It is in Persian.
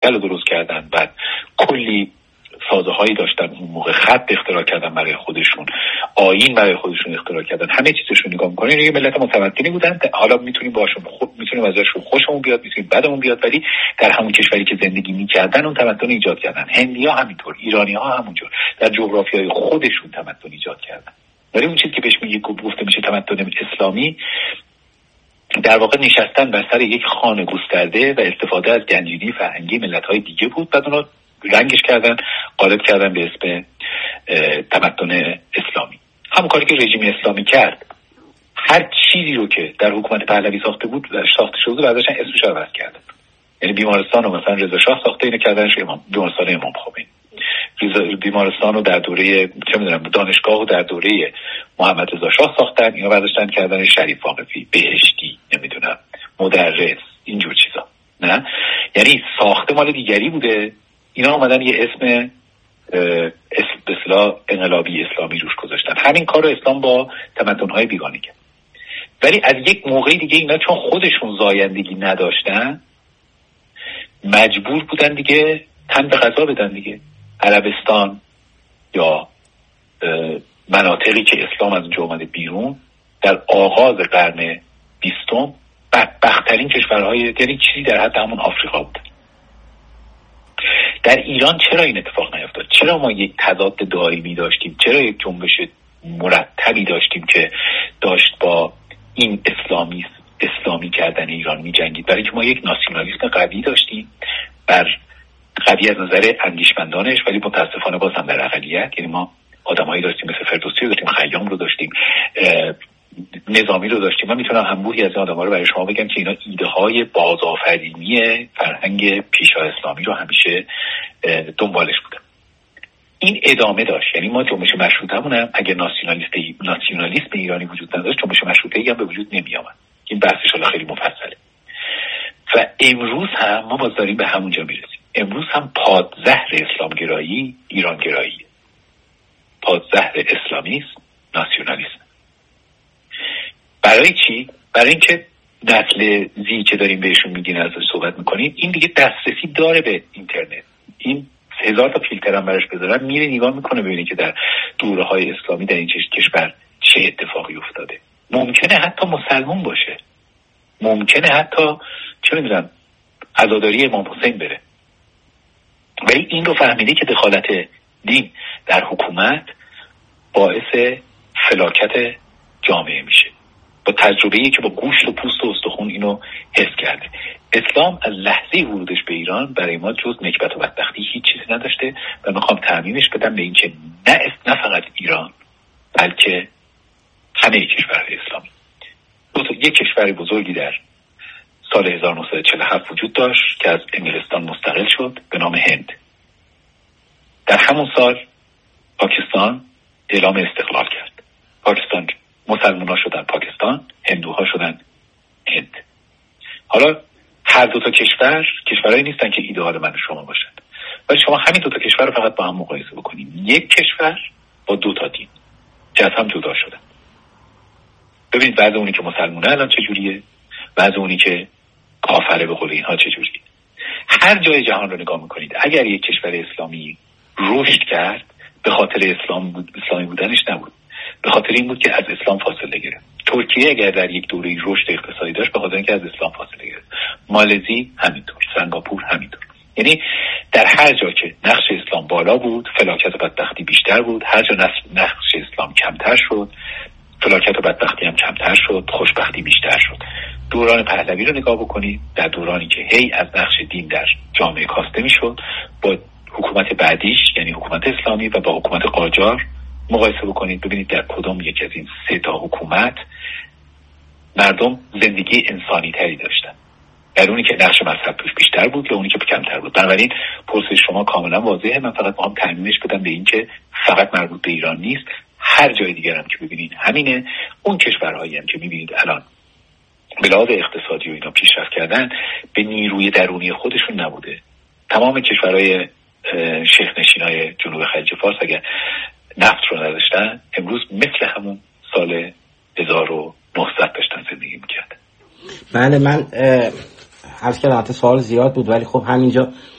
مفصل رو درست کردن، بعد کلی سازه هایی داشتن، اون موقع خط اختراع کردن برای خودشون، آیین برای خودشون اختراع کردن، همه چیزشون نگاه میکنین یه ملت متمدنی بودن. حالا میتونیم باشون میتونیم ازشون خوشمون بیاد، میتونیم بدمون بیاد، ولی در همون کشوری که زندگی میکردن اون تمدن ایجاد کردن. هندی‌ها همینطور، ایرانی‌ها همونجور در جغرافیای خودشون تمدن ایجاد کردن. ولی اون چیزی که بهش میگه گفته میشه تمدن اسلامی در واقع نشستن بر سر یک خانه گسترده و استفاده از گنجینه فرهنگی ملت‌های دیگه بود، بعد اونا رنگش کردن، قالب کردن به اسم تمدن اسلامی. همون کاری که رژیم اسلامی کرد، هر چیزی رو که در حکومت پهلوی ساخته شده بود ازش اسمش رو عوض کردن. یعنی بیمارستان رو مثلا رضا شاه ساخته، اینو کردنش بیمارستان امام خمینی. بیمارستان رو در دوره چه میدونم دانشگاه رو در دوره محمد رضا شاه ساختن، اینو برداشتن کردن شریف واقفی، بهشتی، نمیدونم مدرس، اینجور چیزا. نه، یعنی ساخته مال دیگری بوده، اینا اومدن یه اسم به اصطلاح انقلابی اسلامی روش گذاشتن. همین کار رو اسلام با تمدن‌های بیگانه کرد. ولی از یک موقع دیگه اینا چون خودشون زایندگی نداشتن مجبور بودن دیگه تن به قضا بدن دیگه. عربستان یا مناطقی که اسلام از اونجا اومده بیرون در آغاز قرن 20 بدبخت‌ترین کشورهای، یعنی چیزی در حد همون آفریقا بود. در ایران چرا این اتفاق نیفتاد؟ چرا ما یک تضاد دائمی داشتیم؟ چرا یک جنبش مرتبی داشتیم که داشت با این اسلامی کردن ایران می جنگید؟ برای اینکه ما یک ناسیونالیسم قوی داشتیم، قوی از نظر اندیشمندانش، ولی متاسفانه باز هم در اقلیت. یعنی ما آدمایی داشتیم مثل فردوسی رو داشتیم، خیام رو داشتیم، نظامی رو داشتیم. من میتونم انبوهی از آدم‌ها رو برای شما بگم که اینا ایده های بازآفرینی فرهنگ پیشا اسلامی رو همیشه دنبالش بودن. این ادامه داشت. یعنی ما جنبش مشروطه‌مون هم اگه ناسیونالیسم ایرانی وجود نداشت، جنبش مشروطه‌ای هم به وجود نمی‌آمد. این بحثش حالا خیلی مفصله. و امروز هم ما باز داریم به همونجا میرسیم. امروز هم پادزهر اسلامگرایی ایرانگرایی، پادزهر اسلامیسم ناسیونالیسم. برای چی؟ برای اینکه نسل زی که داریم بهشون میگین، ازش صحبت میکنین، این دیگه دسترسی داره به اینترنت. این 1000 تا فیلتر هم براش بذارن، میره نگاه میکنه ببینه که در دوره‌های اسلامی در این کشور چه اتفاقی افتاده. ممکنه حتی مسلمان باشه، ممکنه حتی چه میدونم عزاداری امام حسین بره، ولی این رو فهمیده که دخالت دین در حکومت باعث فلاکت جامعه میشه. با تجربه‌ای که با گوشت و پوست و استخون اینو حس کرده. اسلام از لحظه ورودش به ایران برای ما جز نکبت و بدبختی هیچ چیزی نداشته و میخوام تعمیمش بدم به این که نه فقط ایران بلکه همه کشورهای اسلامی. یک کشور بزرگی در سال 1947 وجود داشت که از انگلستان مستقل شد به نام هند. در همون سال پاکستان اعلام استقلال کرد. پاکستان مسلمان‌ها شدن پاکستان، هندوها شدن هند. حالا هر دو تا کشورهایی نیستن که ایدئال من و شما باشن، ولی شما همین دو تا کشور رو فقط با هم مقایسه بکنید. یک کشور با دو تا دین که از هم جدا شدن. ببینید وضع اونی که مسلمانه الان چجوریه، وضع اونی که کافره به قول اینها چجوریه. هر جای جهان رو نگاه میکنید، اگر یک کشور اسلامی رشد کرد به خاطر اسلامی بودنش نبود، به خاطر این بود که از اسلام فاصله گرفت. ترکیه اگر در یک دوره رشد اقتصادی داشت به خاطر اینکه از اسلام فاصله گرفت. مالزی همینطور، سنگاپور همینطور. یعنی در هر جا که نقش اسلام بالا بود فلاکت و بدبختی بیشتر بود، هر جا نقش اسلام کمتر شد فلاکت و بدبختی هم کمتر شد، خوشبختی بیشتر شد. دوران پهلوی رو نگاه بکنید، در دورانی که هی از نقش دین در جامعه کاسته میشد، با حکومت بعدیش یعنی حکومت اسلامی و با حکومت قاجار مقایسه بکنید، ببینید در کدام یک از این سه تا حکومت مردم زندگی انسانی تری داشتن، در اونی که نقش مذهب توش بیشتر بود یا اونی که کمتر بود. بنابراین پرسش شما کاملا واضحه. من فقط میخوام تعمیمش بدم به این که فقط مربوط به ایران نیست، هر جای دیگر هم که ببینید همینه. اون کشورهایی هم که میبینید الان به لحاظ اقتصادی و اینا پیشرفت کردن به نیروی درونی خودشون نبوده. تمام کشورهای شیخ نشینای جنوب خلیج فارس اگر نفت رو نداشتن امروز مثل همون سال 1900 داشتن زندگی میکردن. بله، من عرض کردم سوال زیاد بود ولی خب همینجا